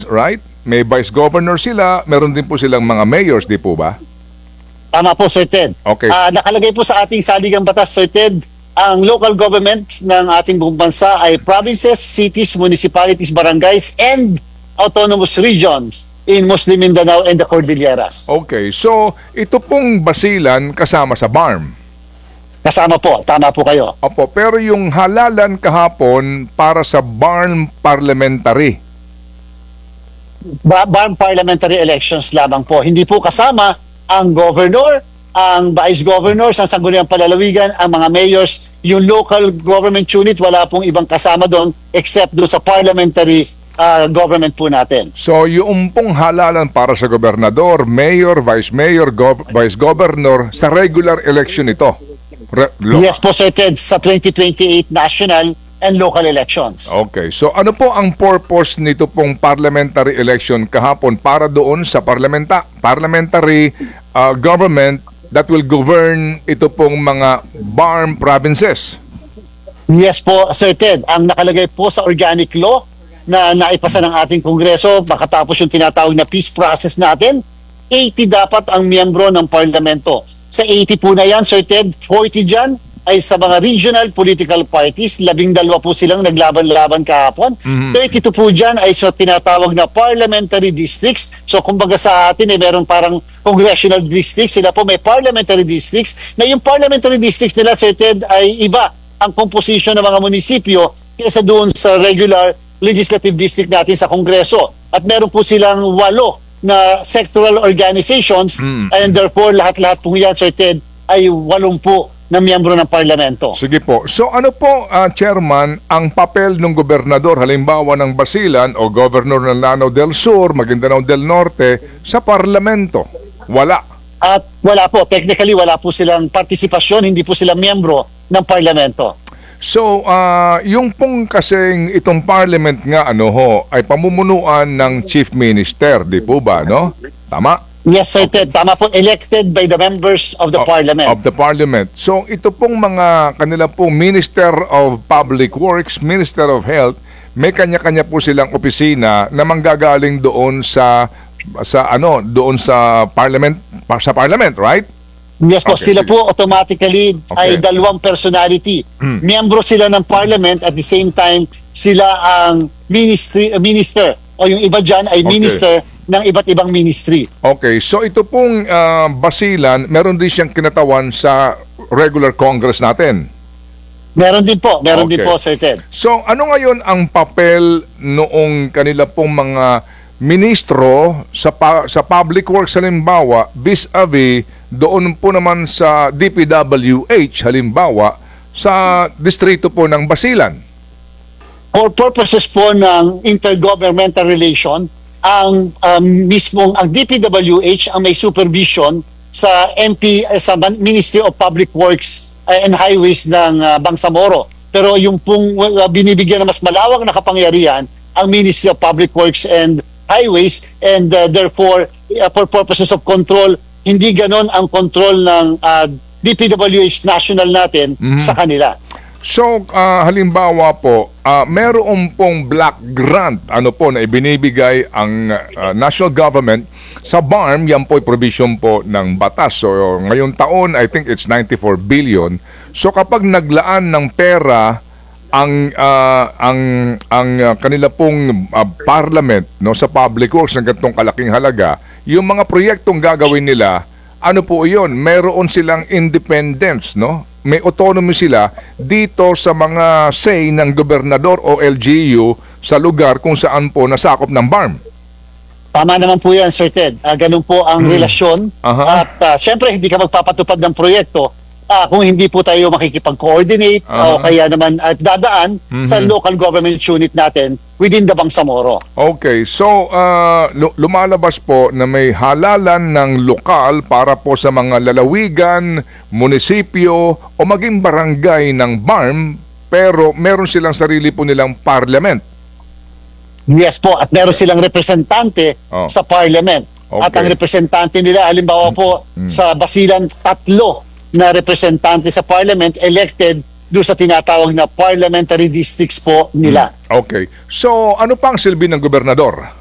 right? May vice governor sila, meron din po silang mga mayors, di po ba? Tama po, Sir Ted. Okay. Nakalagay po sa ating saligang batas, Sir Ted, ang local governments ng ating buong bansa ay provinces, cities, municipalities, barangays, and autonomous regions in Muslim Mindanao and the Cordilleras. Okay, so ito pong Basilan kasama sa BARM. Kasama po, tama po kayo. Opo, pero yung halalan kahapon para sa BARM Parliamentary. BARM parliamentary elections lamang po. Hindi po kasama ang governor, ang vice governor sa Sangguniang Palalawigan, ang mga mayors, yung local government unit, wala pong ibang kasama doon except doon sa parliamentary government po natin. So yung pong halalan para sa gobernador, mayor, vice mayor, vice governor sa regular election ito. Yes po, Sir Ted, sa 2028 national and local elections. Okay, so ano po ang purpose nito pong parliamentary election kahapon para doon sa parliamentary government that will govern ito pong mga BARM provinces? Yes po, Sir Ted, ang nakalagay po sa organic law na naipasa ng ating Kongreso, makatapos yung tinatawag na peace process natin, 80 dapat ang miyembro ng parlamento. Sa 80 po na yan, Sir Ted, 40 dyan ay sa mga regional political parties. 12 po silang naglaban-laban kahapon. 32 po dyan ay sa tinatawag na parliamentary districts. So kumbaga sa atin, meron parang congressional districts. Sila po may parliamentary districts. Na yung parliamentary districts nila, Sir Ted, ay iba ang composition ng mga munisipyo kaysa doon sa regular legislative district natin sa Kongreso. At meron po silang 8 na sectoral organizations and therefore lahat-lahat po yan, Sir Ted, ay 80 na miyembro ng parlamento. Sige po. So ano po, Chairman, ang papel ng gobernador, halimbawa ng Basilan o Governor ng Lanao del Sur, Maguindanao del Norte, sa parlamento? Wala. At wala po. Technically, wala po silang partisipasyon, hindi po sila miyembro ng parlamento. So, yung pong kasing itong parliament nga, ay pamumunuan ng chief minister, di po ba, no? Tama? Yes, Sir Ted. Tama po. Elected by the members of the parliament. Of the parliament. So, ito pong mga kanila pong Minister of Public Works, Minister of Health, may kanya-kanya po silang opisina na manggagaling doon sa parliament, right? Yes po, Okay, sila sige. po automatically ay Okay. dalawang personality. Miyembro sila ng parliament at the same time sila ang minister o yung iba dyan ay Okay. minister ng iba't ibang ministry. Okay, so ito pong Basilan, meron din siyang kinatawan sa regular Congress natin. Meron din Okay. po, Sir Ted. So, ano ngayon ang papel noong kanila pong mga ministro sa public works halimbawa vis-a-vis doon po naman sa DPWH halimbawa sa distrito po ng Basilan? For purposes po ng intergovernmental relation, ang mismong ang DPWH ang may supervision sa sa Ministry of Public Works and Highways ng Bangsamoro. Pero yung pong binibigyan ng mas malawak na kapangyarihan ang Ministry of Public Works and Highways and therefore for purposes of control, hindi ganon ang control ng DPWH national natin sa kanila. So, halimbawa po, meron pong black grant na ibinibigay ang national government sa BARM, yan po provision po ng batas. So, ngayong taon, I think it's 94 billion. So, kapag naglaan ng pera ang kanila pong parliament sa public works ng ganitong kalaking halaga, yung mga proyektong gagawin nila, ano po yun? Meron silang independence, no? May autonomy sila dito sa mga say ng gobernador o LGU sa lugar kung saan po nasakop ng BARM. Tama naman po yan, Sir Ted. Ganun po ang relasyon. At syempre, hindi ka magpapatupad ng proyekto kung hindi po tayo makikipag-coordinate o kaya naman at dadaan sa local government unit natin within the Bangsamoro. Okay, so lumalabas po na may halalan ng lokal para po sa mga lalawigan, munisipyo o maging barangay ng BARM, pero meron silang sarili po nilang parliament. Yes po, at meron silang representante sa parliament. Okay. At ang representante nila, halimbawa po sa Basilan, 3 na representante sa parliament elected doon sa tinatawag na parliamentary districts po nila. Okay, so ano pa ang silbi ng gobernador?